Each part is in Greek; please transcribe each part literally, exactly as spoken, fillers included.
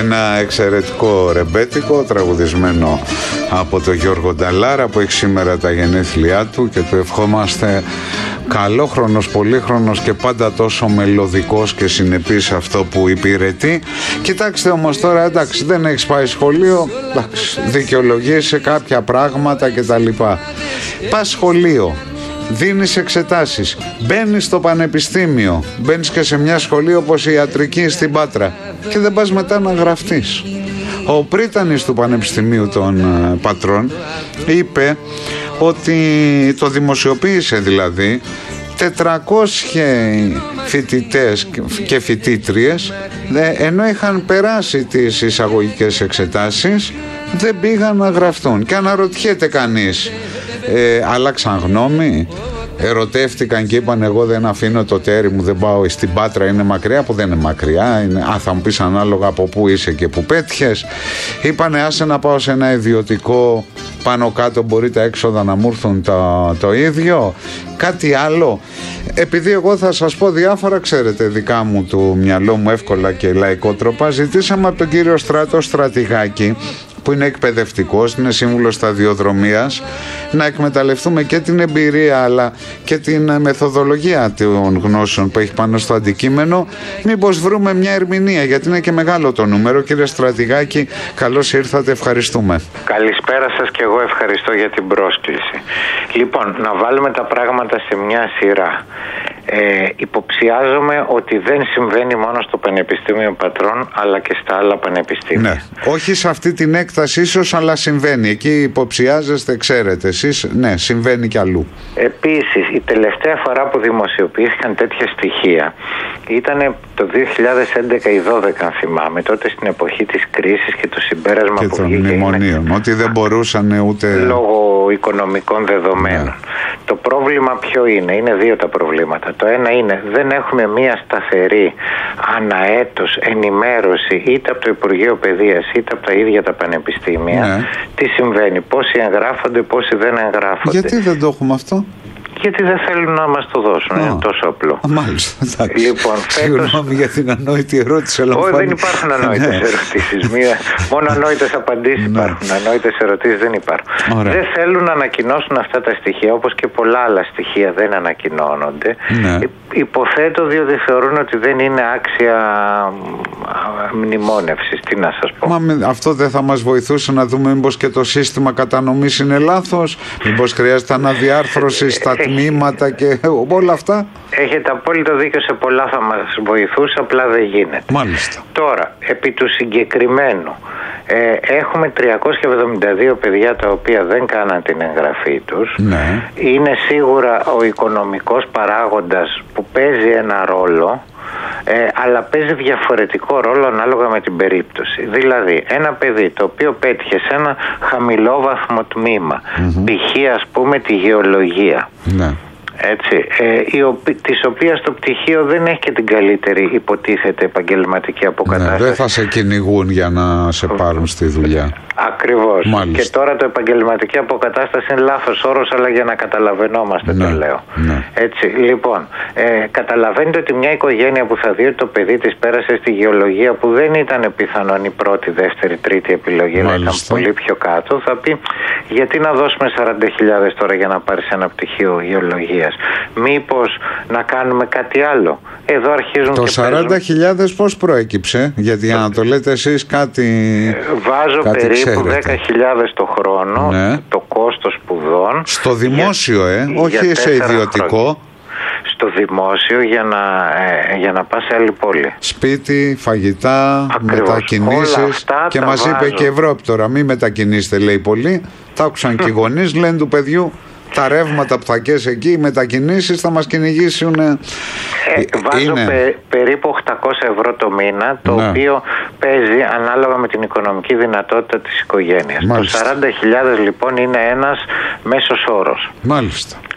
Ένα εξαιρετικό ρεμπέτικο τραγουδισμένο από τον Γιώργο Νταλάρα που έχει σήμερα τα γενέθλιά του και του ευχόμαστε καλόχρονος, πολύχρονος και πάντα τόσο μελωδικός και συνεπής αυτό που υπηρετεί. Κοιτάξτε όμως τώρα, εντάξει, δεν έχεις πάει σχολείο, εντάξει, δικαιολογείσαι κάποια πράγματα κτλ. Πας σχολείο, δίνεις εξετάσεις, μπαίνεις στο πανεπιστήμιο, μπαίνεις και σε μια σχολή όπως η ιατρική στην Πάτρα και δεν πας μετά να γραφτείς. Ο πρίτανης του Πανεπιστημίου των Πατρών είπε ότι το δημοσιοποίησε, δηλαδή τετρακόσιοι φοιτητές και φοιτήτριες, ενώ είχαν περάσει τις εισαγωγικές εξετάσεις, δεν πήγαν να γραφτούν. Και αναρωτιέται κανείς, ε, άλλαξαν γνώμη, ερωτεύτηκαν και είπαν εγώ δεν αφήνω το τέρι μου, δεν πάω στην Πάτρα, είναι μακριά, που δεν είναι μακριά, είναι, α, θα μου πεις ανάλογα από πού είσαι και που πέτυχες. Είπανε άσε να πάω σε ένα ιδιωτικό, πάνω κάτω μπορεί τα έξοδα να μου έρθουν το, το ίδιο. Κάτι άλλο, επειδή εγώ θα σας πω διάφορα, ξέρετε, δικά μου του μυαλό μου εύκολα και λαϊκότροπα, ζητήσαμε από τον κύριο Στράτο Στρατηγάκη, που είναι εκπαιδευτικός, είναι σύμβουλος σταδιοδρομίας, να εκμεταλλευτούμε και την εμπειρία αλλά και την μεθοδολογία των γνώσεων που έχει πάνω στο αντικείμενο, μήπως βρούμε μια ερμηνεία, γιατί είναι και μεγάλο το νούμερο. Κύριε Στρατηγάκη, καλώς ήρθατε, ευχαριστούμε. Καλησπέρα σας και εγώ ευχαριστώ για την πρόσκληση. Λοιπόν, να βάλουμε τα πράγματα σε μια σειρά. Ε, υποψιάζομαι ότι δεν συμβαίνει μόνο στο Πανεπιστήμιο Πατρών αλλά και στα άλλα πανεπιστήμια. Ναι, όχι σε αυτή την έκταση ίσως, αλλά συμβαίνει. Εκεί υποψιάζεστε, ξέρετε εσείς, ναι, συμβαίνει κι αλλού. Επίσης, η τελευταία φορά που δημοσιοποιήθηκαν τέτοια στοιχεία ήταν το δύο χιλιάδες έντεκα ή δώδεκα, αν θυμάμαι, τότε στην εποχή της κρίσης και το συμπέρασμα και που των βγήκε μνημονίων, ότι δεν μπορούσαν ούτε λόγω οικονομικών δεδομένων. Ναι. Το πρόβλημα ποιο είναι? Είναι δύο τα προβλήματα. Το ένα είναι δεν έχουμε μία σταθερή αναέτος ενημέρωση είτε από το Υπουργείο Παιδείας είτε από τα ίδια τα πανεπιστήμια. Ναι. Τι συμβαίνει, πόσοι εγγράφονται, πόσοι δεν εγγράφονται. Γιατί δεν το έχουμε αυτό? Γιατί δεν θέλουν να μας το δώσουν, oh. είναι τόσο απλό. Α, μάλιστα, εντάξει. Λοιπόν, συγγνώμη φέτος... για την ανόητη ερώτηση. Όχι, δεν υπάρχουν ανόητες ερωτήσεις. Μία... Μόνο ανόητες απαντήσεις υπάρχουν. Ανόητες ερωτήσεις δεν υπάρχουν. Ωραία. Δεν θέλουν να ανακοινώσουν αυτά τα στοιχεία, όπως και πολλά άλλα στοιχεία δεν ανακοινώνονται. Ναι. Υποθέτω διότι θεωρούν ότι δεν είναι άξια μνημόνευσης. Τι να σας πω. Μα με... αυτό δεν θα μας βοηθούσε να δούμε μήπως και το σύστημα κατανομής είναι λάθος, μήπως χρειάζεται αναδιάρθρωση στα τμήματα και όλα αυτά. Έχετε απόλυτο δίκιο, σε πολλά θα μας βοηθούσε, απλά δεν γίνεται. Μάλιστα. Τώρα, επί του συγκεκριμένου, ε, έχουμε τριακόσια εβδομήντα δύο παιδιά τα οποία δεν κάναν την εγγραφή τους. Ναι. Είναι σίγουρα ο οικονομικός παράγοντας που παίζει ένα ρόλο, Ε, αλλά παίζει διαφορετικό ρόλο ανάλογα με την περίπτωση. Δηλαδή, ένα παιδί το οποίο πέτυχε σε ένα χαμηλόβαθμο τμήμα, mm-hmm. π.χ. ας πούμε τη γεωλογία, ναι. έτσι, ε, η οπ- της οποίας το πτυχίο δεν έχει και την καλύτερη υποτίθεται επαγγελματική αποκατάσταση. Ναι, δεν θα σε κυνηγούν για να σε πάρουν στη δουλειά. Ακριβώς. Μάλιστα. Και τώρα το επαγγελματική αποκατάσταση είναι λάθος όρος, αλλά για να καταλαβαίνόμαστε ναι, το λέω. Ναι. Έτσι, λοιπόν, ε, καταλαβαίνετε ότι μια οικογένεια που θα δει ότι το παιδί της πέρασε στη γεωλογία, που δεν ήταν πιθανόν η πρώτη, δεύτερη, τρίτη επιλογή, αλλά ήταν πολύ πιο κάτω, θα πει γιατί να δώσουμε σαράντα χιλιάδες τώρα για να πάρεις ένα πτυχίο γεωλογίας. Μήπως να κάνουμε κάτι άλλο? Εδώ αρχίζουν το και σαράντα χιλιάδες πώς προέκυψε? Γιατί για να το λέτε εσείς κάτι... Ε, βάζω κάτι περίπου ξέρετε. δέκα χιλιάδες το χρόνο, ναι. το κόστος σπουδών. Στο δημόσιο, για, ε, όχι σε ιδιωτικό. Χρόνια. Στο δημόσιο για να, ε, για να πας σε άλλη πόλη. Σπίτι, φαγητά, ακριβώς, μετακινήσεις. Και μας βάζω. Είπε και η Ευρώπη τώρα, μην μετακινήσετε, λέει πολύ. Τα άκουσαν και οι γονείς, λένε του παιδιού. Τα ρεύματα που θα καίς εκεί, οι μετακινήσεις θα μας κυνηγήσουν. Ε, βάζω πε, περίπου οκτακόσια ευρώ το μήνα, το ναι. οποίο παίζει ανάλογα με την οικονομική δυνατότητα της οικογένειας. Μάλιστα. Το σαράντα χιλιάδες λοιπόν είναι ένας μέσος όρος. Μάλιστα.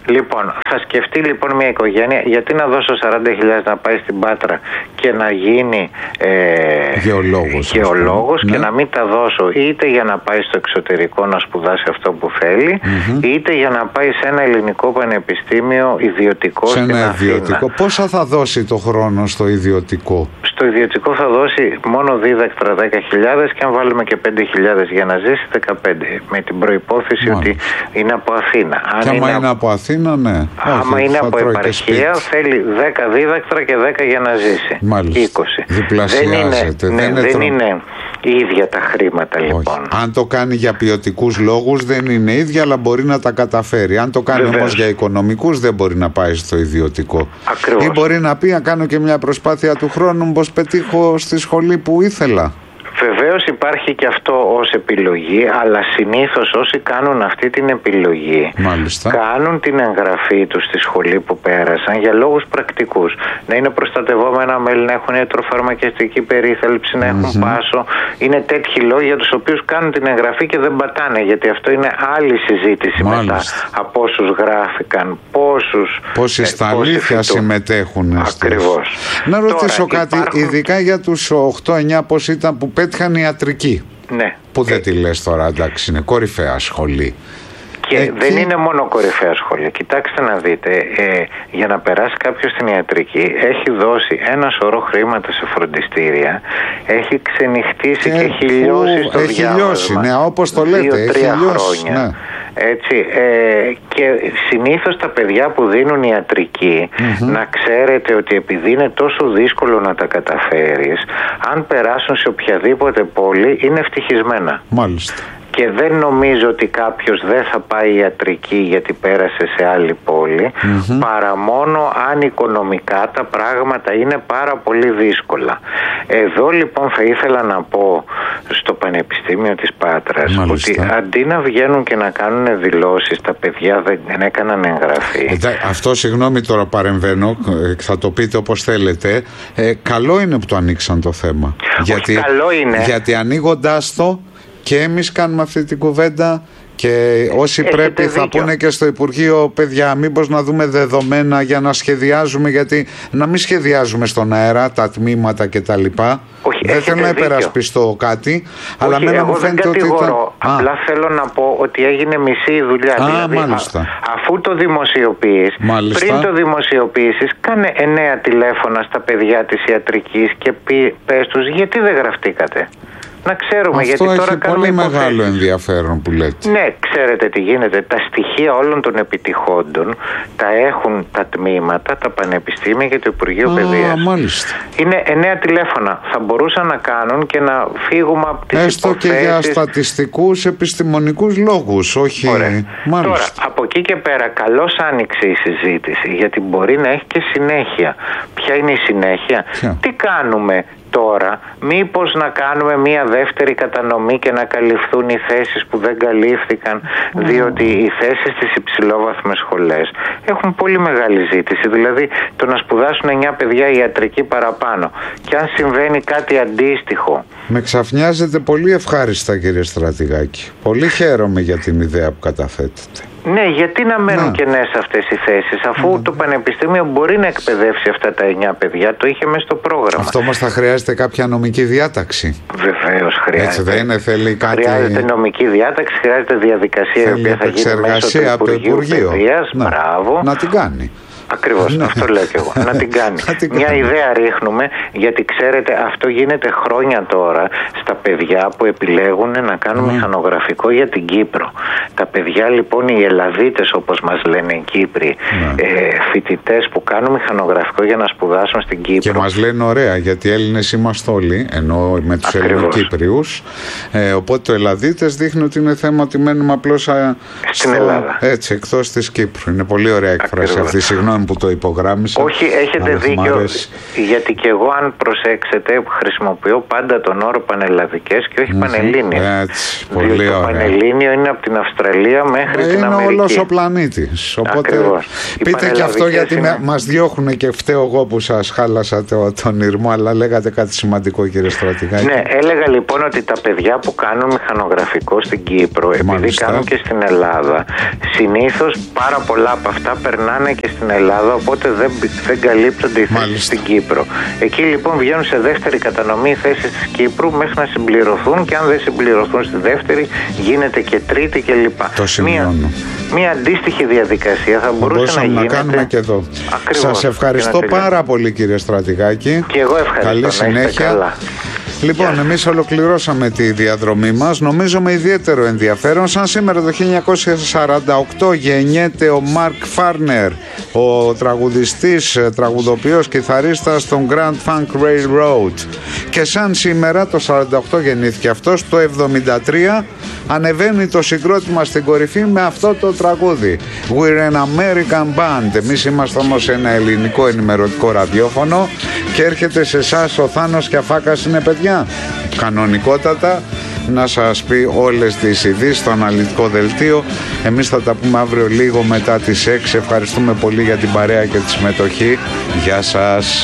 Λοιπόν, θα σκεφτεί λοιπόν μια οικογένεια, γιατί να δώσω σαράντα χιλιάδες να πάει στην Πάτρα και να γίνει ε, γεωλόγος, γεωλόγος και ναι. να μην τα δώσω είτε για να πάει στο εξωτερικό να σπουδάσει αυτό που θέλει, mm-hmm. είτε για να πάει σε ένα ελληνικό πανεπιστήμιο ιδιωτικό σε στην ένα Αθήνα. Ιδιωτικό. Πόσα θα δώσει το χρόνο στο ιδιωτικό? Στο ιδιωτικό θα δώσει μόνο δίδακτρα δέκα χιλιάδες και αν βάλουμε και πέντε χιλιάδες για να ζήσει δεκαπέντε, με την προϋπόθεση Μάλιστα. ότι είναι από Αθήνα. Αν και άμα είναι, είναι από Αθήνα, ναι. Άμα Όχι, είναι από επαρχία, θέλει δέκα δίδακτρα και δέκα για να ζήσει. Μάλιστα. είκοσι. Διπλασιάζεται. Δεν είναι, δεν ναι, είναι, δεν είναι ίδια τα χρήματα λοιπόν. Όχι. Αν το κάνει για ποιοτικούς λόγους δεν είναι ίδια, αλλά μπορεί να τα καταφέρει. Αν το κάνει Βεβαίως. όμως για οικονομικούς δεν μπορεί να πάει στο ιδιωτικό. Ακριβώς. Ή μπορεί να πει, να κάνω και μια προσπάθεια του χρόνου, πως πετύχω στη σχολή που ήθελα. Βεβαίως υπάρχει και αυτό ως επιλογή, αλλά συνήθως όσοι κάνουν αυτή την επιλογή Μάλιστα. κάνουν την εγγραφή τους στη σχολή που πέρασαν για λόγους πρακτικούς. Να είναι προστατευόμενα μέλη, να έχουν ιατροφαρμακευτική περίθαλψη, να έχουν mm-hmm. πάσο. Είναι τέτοιοι λόγοι για τους οποίους κάνουν την εγγραφή και δεν πατάνε, γιατί αυτό είναι άλλη συζήτηση Μάλιστα. μετά από όσους γράφηκαν, πόσους. Πόσοι στα αλήθεια συμμετέχουν. Ακριβώς. Να ρωτήσω Τώρα, κάτι, υπάρχουν... ειδικά για τους οκτώ εννιά πώς ήταν που πέτυχαν ιατρική. Ναι. Που δεν τη λες τώρα, εντάξει, είναι κορυφαία σχολή. Και Εκεί... δεν είναι μόνο κορυφαία σχολεία. Κοιτάξτε να δείτε, ε, για να περάσει κάποιος στην ιατρική έχει δώσει ένα σωρό χρήματα σε φροντιστήρια, έχει ξενυχτήσει και, και έχει λιώσει στο έχει διάβασμα. Έχει λιώσει, ναι, όπως το λέτε, δύο, έχει τρία λιώσει. χρόνια. Ναι. Έτσι, ε, και συνήθως τα παιδιά που δίνουν ιατρική, mm-hmm. να ξέρετε ότι επειδή είναι τόσο δύσκολο να τα καταφέρεις, αν περάσουν σε οποιαδήποτε πόλη είναι ευτυχισμένα. Μάλιστα. Και δεν νομίζω ότι κάποιος δεν θα πάει ιατρική γιατί πέρασε σε άλλη πόλη, mm-hmm. παρά μόνο αν οικονομικά τα πράγματα είναι πάρα πολύ δύσκολα. Εδώ λοιπόν θα ήθελα να πω στο Πανεπιστήμιο της Πάτρας Μάλιστα. ότι αντί να βγαίνουν και να κάνουν δηλώσεις, τα παιδιά δεν, δεν έκαναν εγγραφή. Ε, αυτό συγγνώμη τώρα παρεμβαίνω, θα το πείτε όπως θέλετε, ε, καλό είναι που το ανοίξαν το θέμα. Όχι, γιατί, καλό είναι. Γιατί ανοίγοντάς το και εμείς κάνουμε αυτή την κουβέντα και όσοι Έχετε πρέπει δίκιο. Θα πούνε και στο Υπουργείο, παιδιά, μήπως να δούμε δεδομένα για να σχεδιάζουμε, γιατί να μην σχεδιάζουμε στον αέρα τα τμήματα κτλ. Δεν θέλω να υπερασπιστώ κάτι, Όχι, αλλά μένα μου φαίνεται ότι ήταν... Απλά α. θέλω να πω ότι έγινε μισή η δουλειά. Α, δηλαδή, μάλιστα. Α, αφού το δημοσιοποιείς, μάλιστα. πριν το δημοσιοποιήσεις, κάνε εννέα τηλέφωνα στα παιδιά της ιατρικής και πει, πες τους γιατί δεν γραφτήκατε. Να ξέρουμε, αυτό γιατί τώρα έχει κάνουμε πολύ υποθέσεις. Μεγάλο ενδιαφέρον που λέτε. Ναι, ξέρετε τι γίνεται. Τα στοιχεία όλων των επιτυχόντων τα έχουν τα τμήματα, τα πανεπιστήμια και το Υπουργείο Παιδείας. Μάλιστα. Είναι εννέα τηλέφωνα. Θα μπορούσαν να κάνουν και να φύγουμε από τις Έστω υποθέσεις. Και για στατιστικούς, επιστημονικούς λόγους. Όχι. Μάλιστα. Τώρα, από εκεί και πέρα, καλώς άνοιξε η συζήτηση, γιατί μπορεί να έχει και συνέχεια. Ποια είναι η συνέχεια? Ποια? Τι κάνουμε τώρα? Μήπως να κάνουμε μία δεύτερη κατανομή και να καλυφθούν οι θέσεις που δεν καλύφθηκαν, mm. διότι οι θέσεις στις υψηλόβαθμες σχολές έχουν πολύ μεγάλη ζήτηση. Δηλαδή το να σπουδάσουν εννιά παιδιά ιατρική παραπάνω, και αν συμβαίνει κάτι αντίστοιχο. Με ξαφνιάζετε πολύ ευχάριστα, κύριε Στρατηγάκη. Πολύ χαίρομαι για την ιδέα που καταθέτετε. Ναι, γιατί να μένουν να. κενές αυτές οι θέσεις, αφού να. το Πανεπιστήμιο μπορεί να εκπαιδεύσει αυτά τα εννιά παιδιά, το είχε μέσα στο πρόγραμμα. Αυτό όμως θα χρειάζεται κάποια νομική διάταξη. Βεβαίως χρειάζεται. Έτσι δεν είναι, θέλει κάτι... Χρειάζεται νομική διάταξη, χρειάζεται διαδικασία η οποία θα γίνει μέσω του Υπουργείου Παιδείας. Μπράβο. Να την κάνει. Ακριβώς, αυτό λέω και εγώ. Να την κάνει. Μια ιδέα ρίχνουμε, γιατί ξέρετε, αυτό γίνεται χρόνια τώρα στα παιδιά που επιλέγουν να κάνουν mm. μηχανογραφικό για την Κύπρο. Τα παιδιά λοιπόν, οι Ελλαδίτες όπως μας λένε οι Κύπροι, mm. ε, φοιτητές που κάνουν μηχανογραφικό για να σπουδάσουν στην Κύπρο. Και μας λένε ωραία, γιατί Έλληνες είμαστε όλοι, ενώ με τους Ελληνοκύπριους. Ε, οπότε το Ελλαδίτες δείχνει ότι είναι θέμα ότι μένουμε απλώς στην στο, Ελλάδα. Έτσι, εκτός της Κύπρου. Είναι πολύ ωραία έκφραση αυτή, συγγνώμη συγγνώμη που το υπογράμμισα. Όχι, έχετε δίκιο, γιατί και εγώ αν προσέξετε χρησιμοποιώ πάντα τον όρο πανελλαδικές και όχι mm-hmm. πανελλήνιες. Έτσι, πολύ ωραία. Το πανελλήνιο είναι από την Αυστραλία μέχρι ε, την είναι Αμερική. Είναι όλος ο πλανήτης. Οπότε ακριβώς. πείτε και αυτό, γιατί είναι... μας διώχνουν και φταίω εγώ που σας χάλασα το, τον ήρμο, αλλά λέγατε κάτι σημαντικό, κύριε Στρατηγάκη. Ναι, έλεγα λοιπόν ότι τα παιδιά που κάνουν μηχανογραφικό στην Κύπρο, επειδή Μάλιστα. κάνουν και στην Ελλάδα, συνήθως πάρα πολλά από αυτά περνάνε και στην Ελλάδα, οπότε δεν, δεν καλύπτονται οι θέσεις στην Κύπρο. Εκεί λοιπόν βγαίνουν σε δεύτερη κατανομή οι θέσεις της Κύπρου μέχρι να συμπληρωθούν, και αν δεν συμπληρωθούν στη δεύτερη γίνεται και τρίτη κλπ. Το σημειώνω. Μία, μία αντίστοιχη διαδικασία θα μπορούσε Μπορούσαμε να γίνεται. να κάνουμε και εδώ. Ακριβώς. Σας ευχαριστώ πάρα πολύ, κύριε Στρατηγάκη. Και εγώ ευχαριστώ. Καλή συνέχεια. Καλά. Λοιπόν, εμείς ολοκληρώσαμε τη διαδρομή μας, νομίζω με ιδιαίτερο ενδιαφέρον. Σαν σήμερα το χίλια εννιακόσια σαράντα οκτώ γεννιέται ο Μαρκ Φάρνερ, ο τραγουδιστής, τραγουδοποιός, κιθαρίστας των Grand Funk Railroad. Και σαν σήμερα το σαράντα οκτώ γεννήθηκε αυτός, το εβδομήντα τρία ανεβαίνει το συγκρότημα στην κορυφή με αυτό το τραγούδι, We're an American Band. Εμείς είμαστε όμως ένα ελληνικό ενημερωτικό ραδιόφωνο και έρχεται σε εσάς ο Θάνος Κιαφάκας, είναι παιδιά, κανονικότατα, να σας πει όλες τις ειδήσεις στο αναλυτικό δελτίο. Εμείς θα τα πούμε αύριο λίγο μετά τις έξι. Ευχαριστούμε πολύ για την παρέα και τη συμμετοχή. Γεια σας.